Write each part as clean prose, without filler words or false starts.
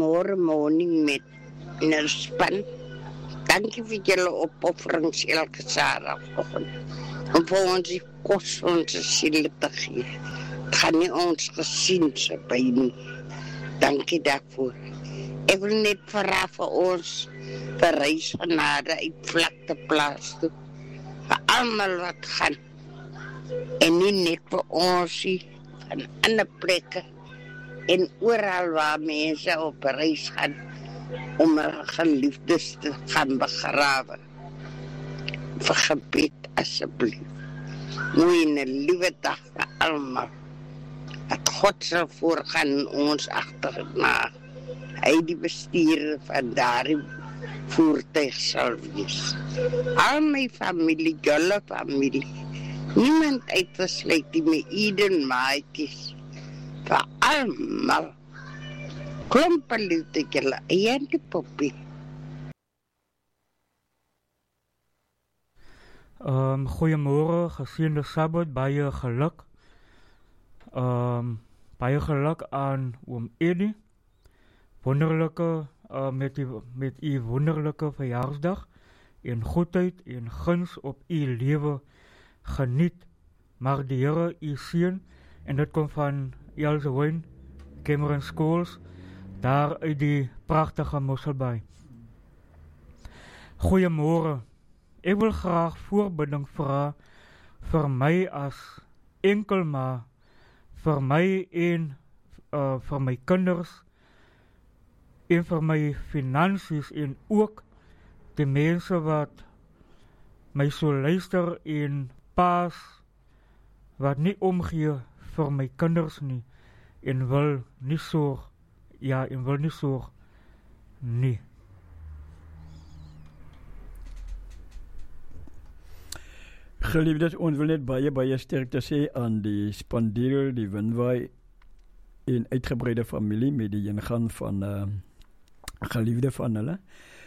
tomorrow morning met 'n span. Dankie vir julle opofferings elke Saterdagoggend. Om vir ons die kos vir ons siele te gee. Het gaan nie ons gesien se by nie. Dankie daarvoor. Ek wil net vra vir ons vir reisgenade uit vlakte plaas toe. Vir almal wat gaan. En nie net vir ons nie, van ander plekke. En oral waar mense op reis gaan om hulle geliefdes te gaan begrawe. Vir gebed asseblief. Mooi 'n liewe dag vir almal. Dat God sal voorgaan ons agterna. Hy die bestuurder van daardie voertuig sal wees. Al my familie, julle familie. Niemand uitgesluit die my Eden maatjies. Vir almal. Klompe liefde julle, en die poppie. Goeiemôre, geseënde Sabbat, baie geluk. Baie geluk aan oom Eddie. Wonderlike, met u wonderlike verjaarsdag. En goedheid en guns op u lewe geniet. Mag die Here u seën. En dit kom van Else Wyn, Cameron Schools, daar uit die pragtige Mosselbaai. Goeiemôre. Ek wil graag voorbidding vra vir my as enkelma, vir my en vir my kinders, en vir my finansies, en ook die mense wat my so luister en paas, wat nie omgee vir my kinders nie, en wil nie sorg, nie. Geliefdes, ons wil net baie sterkte sê aan die Spandiel, die Winwaai en uitgebreide familie met die ingaan van geliefde van hulle.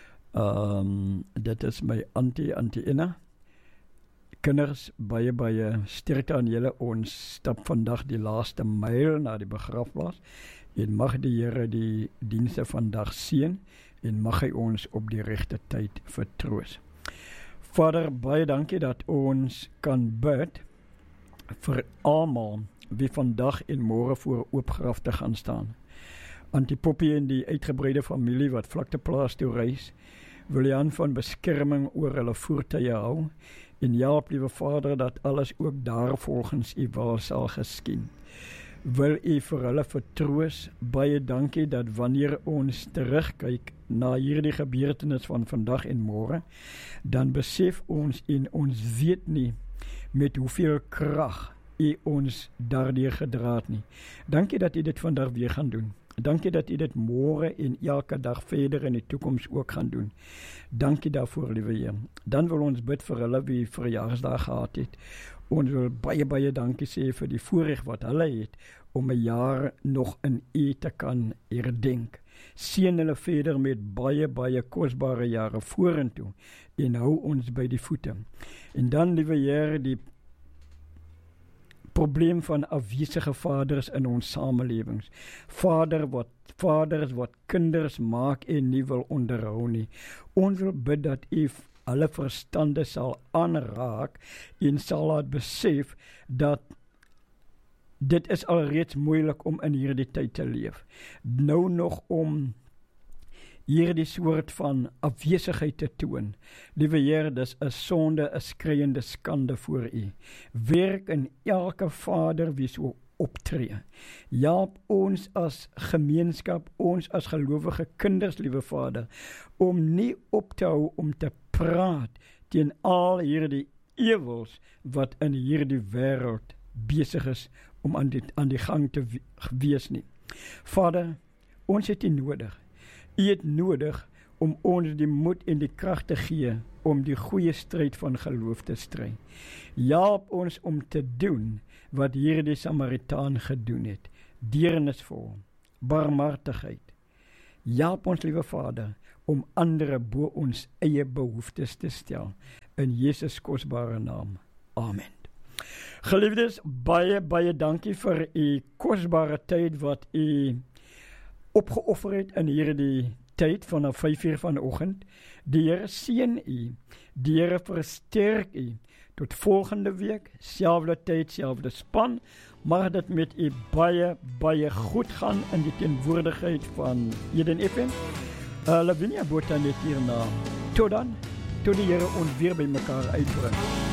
Dit is my auntie Ina. Kinders, baie sterkte aan julle. Ons stap vandag die laaste myl na die begrafplaas en mag die Here die dienste vandag seën en mag hy ons op die regte tyd vertroos. Vader, baie dankie dat ons kan bid vir almal wie vandag en môre voor oopgraf te gaan staan. Auntie Poppie en die uitgebreide familie wat vlakteplaas toe reis, wil jy aan van beskerming oor hulle voertuie hou en help, liewe Vader, dat alles ook daar volgens u wil sal geskien. Wil u vir hulle vertroos, baie dankie dat wanneer ons terugkyk na hierdie gebeurtenis van vandag en môre, dan besef ons en ons weet nie met hoeveel krag u ons daardeur gedra het nie. Dankie dat u dit vandag weer gaan doen. Dankie dat u dit môre en elke dag verder in die toekoms ook gaan doen. Dankie daarvoor, liewe Heer. Dan wil ons bid vir hulle wie verjaarsdag gehad het. Ons wil baie dankie sê vir die voorreg wat hulle het om 'n jaar nog in u te kan herdenk. Seën hulle verder met baie kosbare jare vorentoe en hou ons by die voete. En dan, liewe Heer, die probleem van afwesige vaders in ons samelewings. Vaders wat kinders maak en nie wil onderhou nie. Ons wil bid dat u hulle verstande sal aanraak en sal laat besef dat dit is alreeds moeilik om in hierdie tyd te leef. Nou nog om hierdie soort van afwesigheid te toon. Liewe Heer, dis 'n sonde, 'n skreiende skande voor u. Werk in elke vader wie so optree. Help ons as gemeenskap, ons as gelowige kinders, liewe Vader, om nie op te hou om te praat teen al hierdie ewels wat in hierdie wêreld besig is om aan die gang te wees nie. Vader, ons het u nodig. U het nodig om ons die moed en die krag te gee om die goeie stryd van geloof te stry. Help ons om te doen wat hierdie Samaritaan gedoen het. Deernisvol, barmhartigheid. Help ons, liewe Vader, om ander bo ons eie behoeftes te stel. In Jesus kosbare naam. Amen. Geliefdes, baie dankie vir u kosbare tyd wat u opgeoffer het in hierdie tyd vanaf 5:00 vanoggend. Die Here seën u. Die Here versterk u. Tot volgende week, selfde tyd, selfde span. Mag dit met u baie, baie goed gaan in die teenwoordigheid van Eden FM. Lavinia Botha net hierna. Tot dan, tot die Here ons weer by mekaar uitbring.